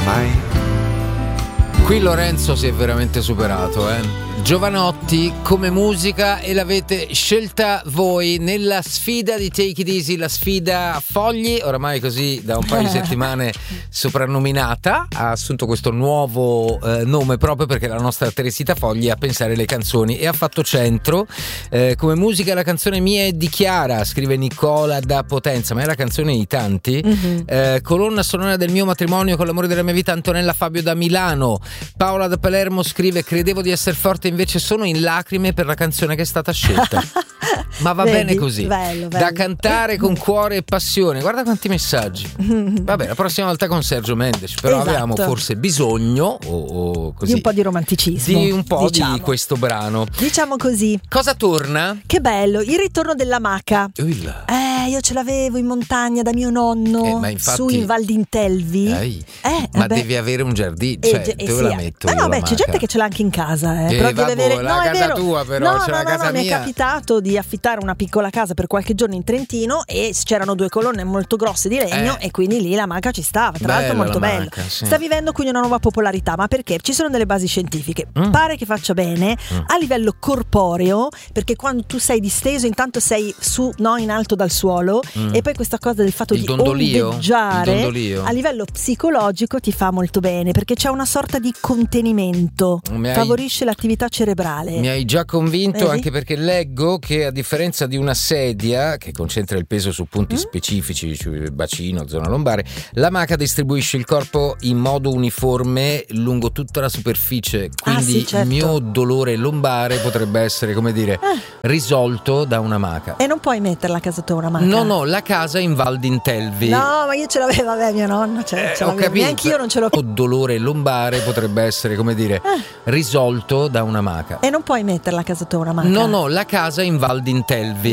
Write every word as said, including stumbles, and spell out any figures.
mai. Qui Lorenzo si è veramente superato, eh. Giovanotti come musica, e l'avete scelta voi nella sfida di Take It Easy, la sfida a Fogli, oramai così da un paio di settimane soprannominata, ha assunto questo nuovo eh, nome proprio perché la nostra Teresita Fogli a pensare le canzoni e ha fatto centro. Eh, come musica la canzone mia è di Chiara, scrive Nicola da Potenza, ma è la canzone di tanti. Mm-hmm. Eh, colonna sonora del mio matrimonio con l'amore della mia vita, Antonella Fabio da Milano. Paola da Palermo scrive: credevo di essere forte, invece sono in lacrime per la canzone che è stata scelta. Ma va Vedi, bene così, bello, bello. Da cantare con cuore e passione. Guarda quanti messaggi. Vabbè, la prossima volta con Sergio Mendes. Però esatto. Avevamo forse bisogno o, o così, di un po' di romanticismo, di un po' diciamo. Di questo brano. Diciamo così. Cosa torna? Che bello, il ritorno della maca. Uilla. Eh, io ce l'avevo in montagna da mio nonno, eh, ma infatti, su in Val d'Intelvi. Eh, ma vabbè. Devi avere un giardino, cioè eh, dove eh, la metto? Ma no, beh, c'è maca. Gente che ce l'ha anche in casa, eh. Eh, però vabbè, deve avere la no, casa è vero. tua però, no, c'è no, la no, casa no, mia. Mi è capitato di affittare una piccola casa per qualche giorno in Trentino e c'erano due colonne molto grosse di legno eh. e quindi lì la maca ci stava, tra bella l'altro molto bella. Maca, sì. Sta vivendo quindi una nuova popolarità, ma perché? Ci sono delle basi scientifiche. Mm. Pare che faccia bene mm. a livello corporeo, perché quando tu sei disteso intanto sei su, no, in alto dal suolo mm. e poi questa cosa del fatto il di dondolio, ondeggiare il dondolio. A livello psicologico ti fa molto bene perché c'è una sorta di contenimento, hai, favorisce l'attività cerebrale. Mi hai già convinto. Vedi? Anche perché leggo che a differenza di una sedia che concentra il peso su punti mm? specifici, cioè bacino, zona lombare, la maca distribuisce il corpo in modo uniforme lungo tutta la superficie, quindi ah, sì, certo. il mio dolore lombare potrebbe essere, come dire, eh. risolto da una maca. E non puoi metterla a casa tua una maca? No, no, la casa è in Val d'Intelvi. No, ma io ce l'avevo, vabbè, mio nonno ce, eh, ce l'avevo, neanche io non ce l'ho. Il dolore lombare potrebbe essere, come dire, eh. risolto da una maca. E non puoi metterla a casa tua una maca? No, no, la casa è in Val d'Intelvi.